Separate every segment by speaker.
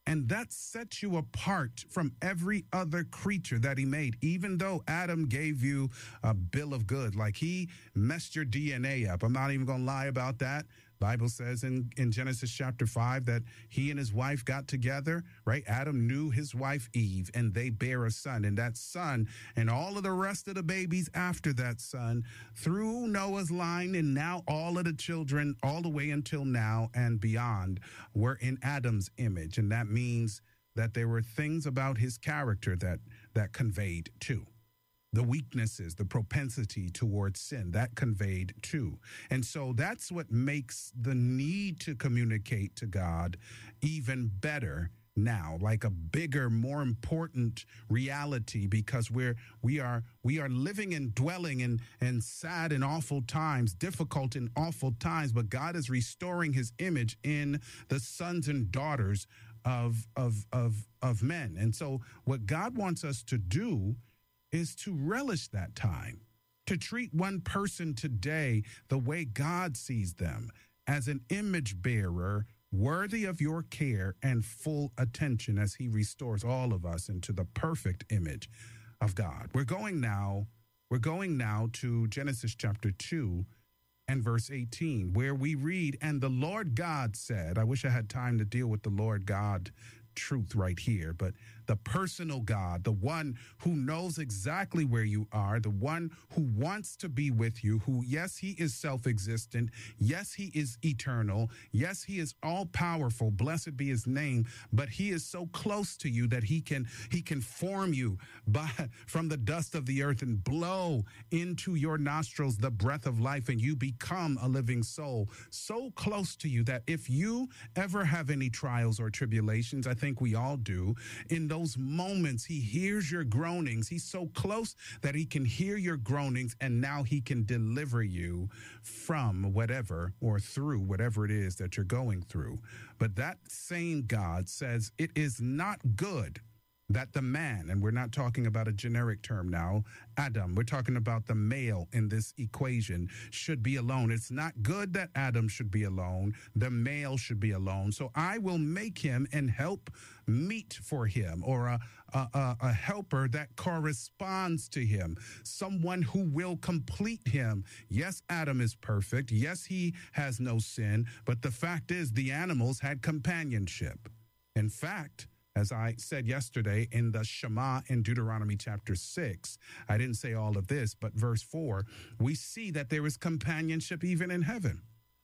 Speaker 1: And that sets you apart from every other creature that he made, even though Adam gave you a bill of goods, like he messed your DNA up. I'm not even going to lie about that. Bible says in Genesis chapter 5 that he and his wife got together, right? Adam knew his wife Eve, and they bear a son. And that son and all of the rest of the babies after that son, through Noah's line, and now all of the children all the way until now and beyond, were in Adam's image. And that means that there were things about his character that conveyed too. The weaknesses, the propensity towards sin, that conveyed too. And so that's what makes the need to communicate to God even better now, like a bigger, more important reality, because we are living and dwelling in sad and awful times, difficult and awful times, but God is restoring his image in the sons and daughters of men. And so what God wants us to do is to relish that time, to treat one person today the way God sees them, as an image bearer worthy of your care and full attention as he restores all of us into the perfect image of God. We're going now to Genesis chapter 2 and verse 18, where we read, "And the Lord God said," I wish I had time to deal with the Lord God truth right here, but the personal God, the one who knows exactly where you are, the one who wants to be with you, who, yes, he is self-existent, yes, he is eternal, yes, he is all-powerful, blessed be his name, but he is so close to you that he can form you from the dust of the earth and blow into your nostrils the breath of life, and you become a living soul, so close to you that if you ever have any trials or tribulations, I think we all do, in those moments, he hears your groanings. He's so close that he can hear your groanings, and now he can deliver you from whatever or through whatever it is that you're going through. But that same God says it is not good that the man, and we're not talking about a generic term now, Adam, we're talking about the male in this equation, should be alone. It's not good that Adam should be alone. The male should be alone. So I will make him and help meet for him, or a helper that corresponds to him, someone who will complete him. Yes, Adam is perfect. Yes, he has no sin. But the fact is, the animals had companionship. In fact, as I said yesterday in the Shema in Deuteronomy chapter 6, I didn't say all of this, but verse 4, we see that there is companionship even in heaven.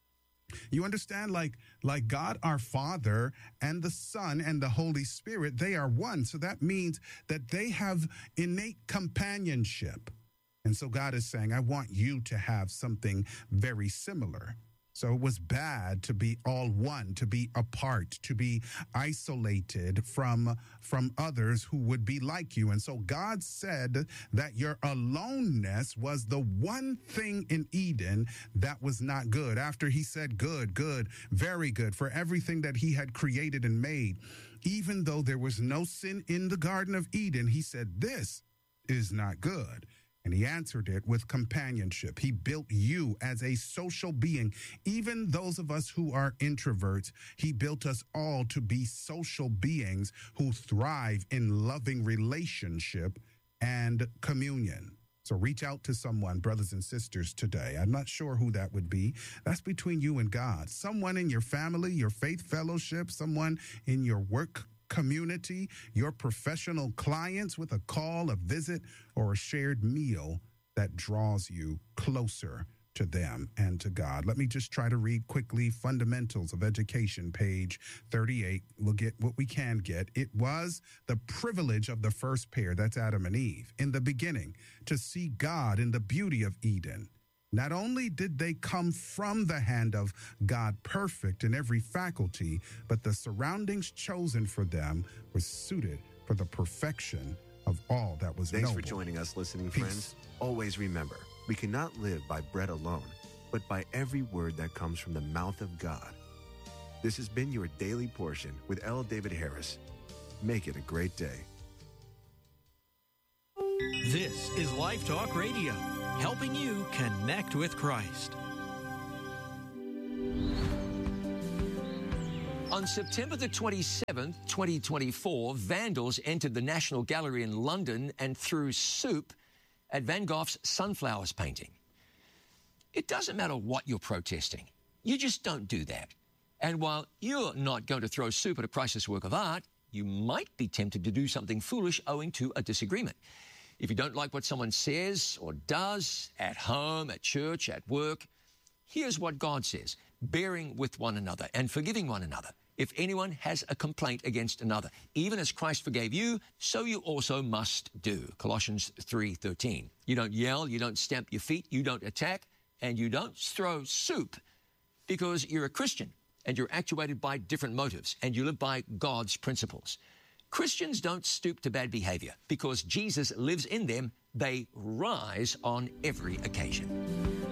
Speaker 1: You understand, like God our Father and the Son and the Holy Spirit, they are one. So that means that they have innate companionship. And so God is saying, I want you to have something very similar. So it was bad to be all one, to be apart, to be isolated from others who would be like you. And so God said that your aloneness was the one thing in Eden that was not good. After he said good, good, very good for everything that he had created and made, even though there was no sin in the Garden of Eden, he said, this is not good. And he answered it with companionship. He built you as a social being. Even those of us who are introverts, he built us all to be social beings who thrive in loving relationship and communion. So reach out to someone, brothers and sisters, today. I'm not sure who that would be. That's between you and God. Someone in your family, your faith fellowship, someone in your work community, your professional clients, with a call, a visit, or a shared meal that draws you closer to them and to God. Let me just try to read quickly Fundamentals of Education, page 38. We'll get what we can get. It was the privilege of the first pair, that's Adam and Eve, in the beginning, to see God in the beauty of Eden. Not only did they come from the hand of God perfect in every faculty, but the surroundings chosen for them were suited for the perfection of all that was noble.
Speaker 2: Thanks for joining us, listening friends. Always remember, we cannot live by bread alone, but by every word that comes from the mouth of God. This has been your Daily Portion with L. David Harris. Make it a great day.
Speaker 3: This is Life Talk Radio, helping you connect with Christ.
Speaker 4: On September the 27th, 2024, vandals entered the National Gallery in London and threw soup at Van Gogh's Sunflowers painting. It doesn't matter what you're protesting. You just don't do that. And while you're not going to throw soup at a priceless work of art, you might be tempted to do something foolish owing to a disagreement. If you don't like what someone says or does at home, at church, at work, here's what God says: bearing with one another and forgiving one another. If anyone has a complaint against another, even as Christ forgave you, so you also must do. Colossians 3:13. You don't yell, you don't stamp your feet, you don't attack, and you don't throw soup because you're a Christian and you're actuated by different motives and you live by God's principles. Christians don't stoop to bad behavior because Jesus lives in them. They rise on every occasion.